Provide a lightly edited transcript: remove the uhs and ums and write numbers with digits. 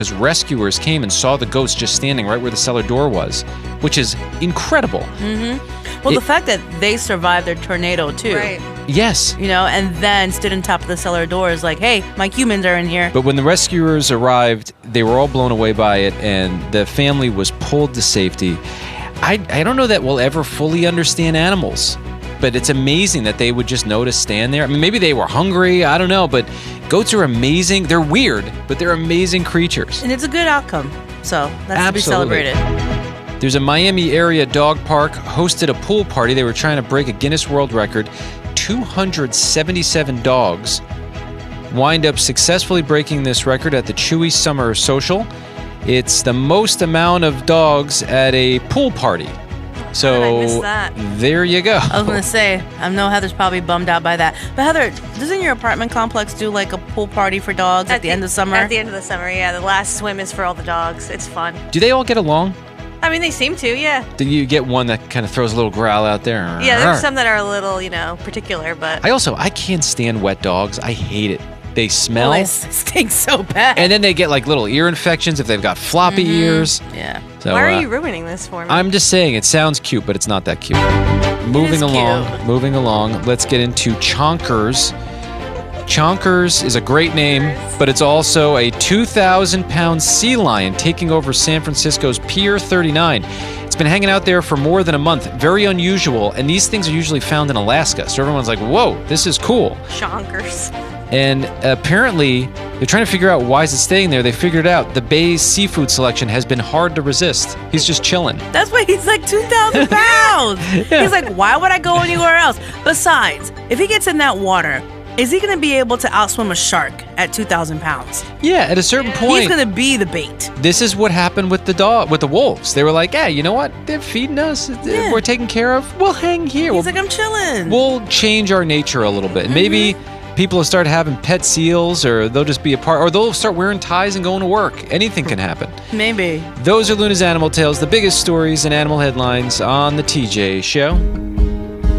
As rescuers came and saw the ghost just standing right where the cellar door was, which is incredible. Well, the fact that they survived their tornado too. Right. Yes. You know, and then stood on top of the cellar door is like, hey, my humans are in here. But when the rescuers arrived, they were all blown away by it, and the family was pulled to safety. I don't know that we'll ever fully understand animals, but it's amazing that they would just know to stand there. I mean, maybe they were hungry, I don't know, but goats are amazing. They're weird, but they're amazing creatures. And it's a good outcome. So that's Absolutely. to be celebrated. There's a Miami area dog park hosted a pool party. They were trying to break a Guinness World Record. 277 dogs wind up successfully breaking this record at the Chewy Summer Social. It's the most amount of dogs at a pool party. So I missed that? there you go. I was going to say, I know Heather's probably bummed out by that. But Heather, doesn't your apartment complex do like a pool party for dogs at the end of summer? At the end of the summer, yeah. The last swim is for all the dogs. It's fun. Do they all get along? I mean, they seem to, yeah. Do you get one that kind of throws a little growl out there? Yeah, there's some that are a little, particular, but... I can't stand wet dogs. I hate it. They smell. Oh, they stink so bad. And then they get like little ear infections if they've got floppy ears. Yeah. So, Why are you ruining this for me? I'm just saying, it sounds cute, but it's not that cute. Moving along, let's get into Chonkers. Chonkers is a great name, but it's also a 2,000-pound sea lion taking over San Francisco's Pier 39. It's been hanging out there for more than a month. Very unusual, and these things are usually found in Alaska, so everyone's like, whoa, this is cool. Chonkers. And apparently, they're trying to figure out why is it staying there. They figured it out. The bay's seafood selection has been hard to resist. He's just chilling. That's why he's like 2,000 pounds. Yeah. He's like, why would I go anywhere else? Besides, if he gets in that water, is he going to be able to outswim a shark at 2,000 pounds? Yeah, at a certain point. He's going to be the bait. This is what happened with the wolves. They were like, yeah, you know what? They're feeding us. Yeah. We're taken care of. We'll hang here. He's like, I'm chilling. We'll change our nature a little bit. And maybe people will start having pet seals, or they'll just be a part, or they'll start wearing ties and going to work. Anything can happen. Maybe. Those are Luna's Animal Tales, the biggest stories and animal headlines on the TJ Show.